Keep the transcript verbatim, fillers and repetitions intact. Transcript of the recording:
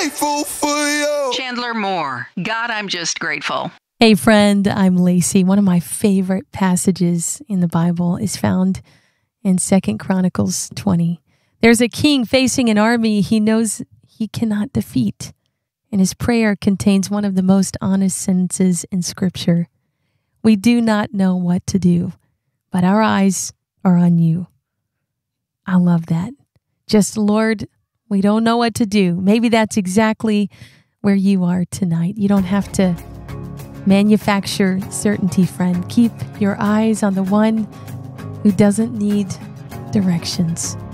grateful for you. Chandler Moore, God, I'm just grateful. Hey friend, I'm Lacey. One of my favorite passages in the Bible is found in Second Chronicles twenty. There's a king facing an army he knows he cannot defeat, and his prayer contains one of the most honest sentences in Scripture. We do not know what to do, but our eyes are on you. I love that. Just, Lord, we don't know what to do. Maybe that's exactly where you are tonight. You don't have to manufacture certainty, friend. Keep your eyes on the one who doesn't need directions.